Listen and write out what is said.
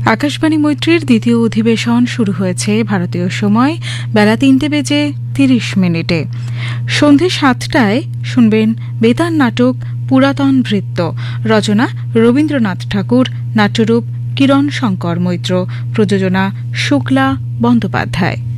আকাশবাণী মৈত্রীর দ্বিতীয় অধিবেশন শুরু হয়েছে ভারতীয় সময় বেলা 3:30 সন্ধে 7টায় শুনবেন বেতার নাটক পুরাতন ভৃত্য, রচনা রবীন্দ্রনাথ ঠাকুর, নাট্যরূপ কিরণ শঙ্কর মৈত্র, প্রযোজনা শুক্লা বন্দ্যোপাধ্যায়।